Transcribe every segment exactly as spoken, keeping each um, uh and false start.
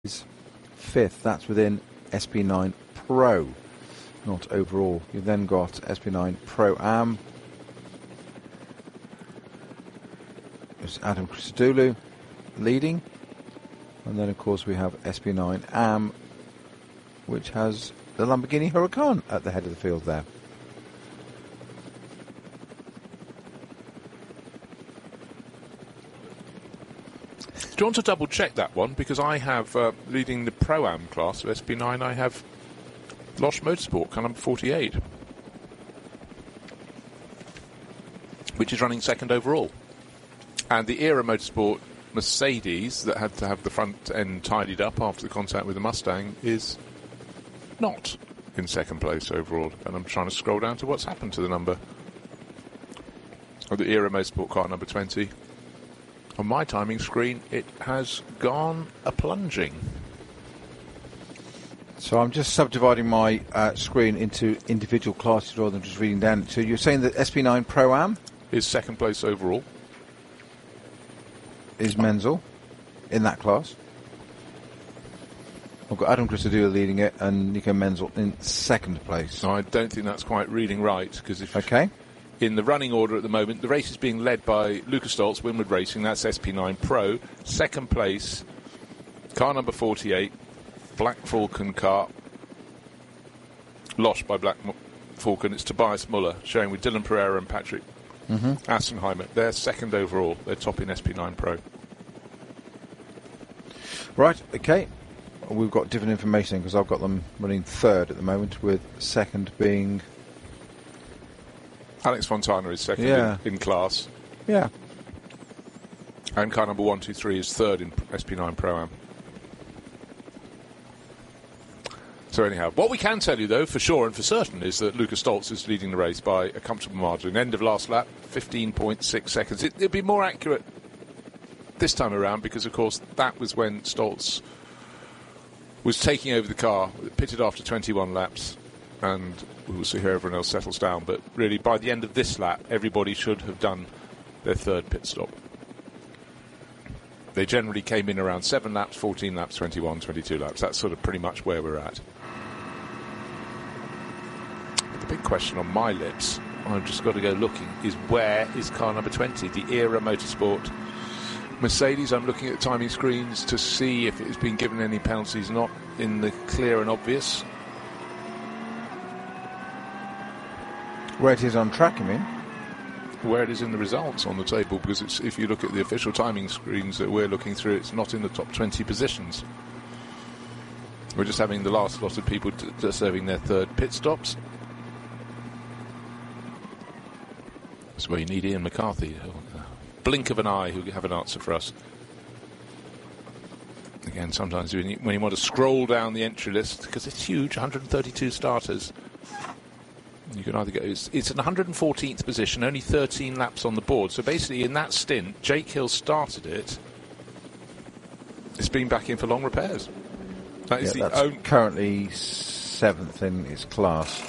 fifth. That's within S P nine Pro, not overall. You've then got S P nine Pro-Am. It's Adam Christodoulou leading. And then, of course, we have S P nine Am, which has the Lamborghini Huracan at the head of the field there. Do you want to double check that one? Because I have, uh, leading the Pro-Am class of S P nine, I have Losch Motorsport, car number forty-eight, which is running second overall. And the Era Motorsport Mercedes, that had to have the front end tidied up after the contact with the Mustang, is not in second place overall. And I'm trying to scroll down to what's happened to the number of the Era Motorsport car number twenty. On my timing screen, it has gone a-plunging. So I'm just subdividing my uh, screen into individual classes rather than just reading down. So you're saying that S P nine Pro-Am is second place overall. Is Menzel in that class? I've got Adam Christodoulou leading it and Nico Menzel in second place. No, I don't think that's quite reading right, because if okay. In the running order at the moment, the race is being led by Lucas Stoltz, Winward Racing. That's S P nine Pro. Second place, car number forty-eight, Black Falcon car. Lost by Black Falcon. It's Tobias Muller, showing with Dylan Pereira and Patrick mm-hmm. Assenheimer. They're second overall. They're top in S P nine Pro. Right, okay. We've got different information because I've got them running third at the moment, with second being... Alex Fontana is second yeah. in, in class. Yeah. And car number one two three is third in S P nine Pro-Am. So anyhow, what we can tell you, though, for sure and for certain, is that Lucas Stoltz is leading the race by a comfortable margin. End of last lap, fifteen point six seconds. It, it'll be more accurate this time around because, of course, that was when Stoltz was taking over the car, pitted after twenty-one laps, and we'll see how everyone else settles down. But really, by the end of this lap, everybody should have done their third pit stop. They generally came in around seven laps, fourteen laps, twenty-one, twenty-two laps. That's sort of pretty much where we're at. But the big question on my lips, I've just got to go looking, is where is car number twenty, the Era Motorsport Mercedes? I'm looking at the timing screens to see if it has been given any penalties, not in the clear and obvious. Where it is on track, you mean? Where it is in the results on the table, because it's, if you look at the official timing screens that we're looking through, it's not in the top twenty positions. We're just having the last lot of people t- t- serving their third pit stops. That's where you need Ian McCarthy. Blink of an eye who have an answer for us. Again, sometimes when you, when you want to scroll down the entry list, because it's huge, one hundred thirty-two starters, you can either go, it's, it's an one hundred fourteenth position, only thirteen laps on the board. So basically in that stint, Jake Hill started it. It's been back in for long repairs. That is yeah, the only... currently seventh in its class.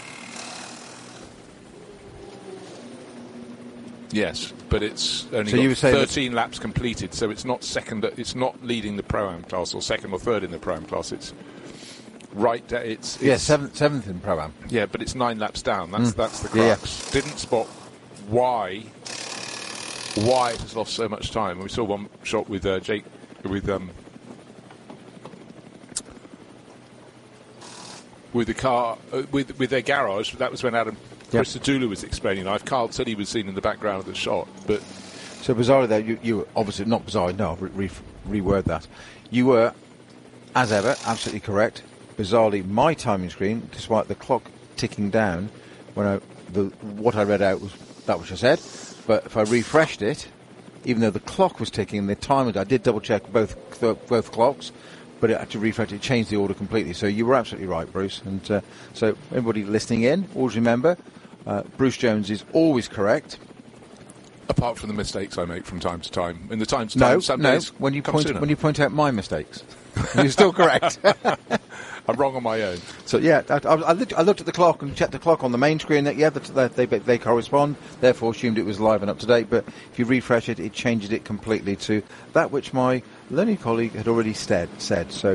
Yes, but it's only so got you would say thirteen laps completed, so it's not second. It's not leading the Pro-Am class or second or third in the Pro-Am class. It's right. It's, it's yeah, seventh, seventh in Pro-Am. Yeah, but it's nine laps down. That's mm. that's the crux. Yeah. Didn't spot why why it has lost so much time. We saw one shot with uh, Jake with um with the car uh, with with their garage. That was when Adam yep. Christodoulou was explaining life. Carl Tilly was seen in the background of the shot. But so bizarrely, though, you, you were obviously not bizarre. No, I'll re- re- reword that. You were, as ever, absolutely correct. Bizarrely, my timing screen, despite the clock ticking down, when I the what I read out was that which I said. But if I refreshed it, even though the clock was ticking, the time was, I did double check both th- both clocks. But it actually refreshed it, changed the order completely. So you were absolutely right, Bruce. And uh, so everybody listening in, always remember, uh, Bruce Jones is always correct. Apart from the mistakes I make from time to time. In the time to no, time, some no, days when you come point sooner. when you point out my mistakes, you're still correct. I'm wrong on my own. So yeah, I, I, I, looked, I looked at the clock and checked the clock on the main screen. That yeah, that they, they they correspond. Therefore, assumed it was live and up to date. But if you refresh it, it changes it completely to that which my learned colleague had already said, said so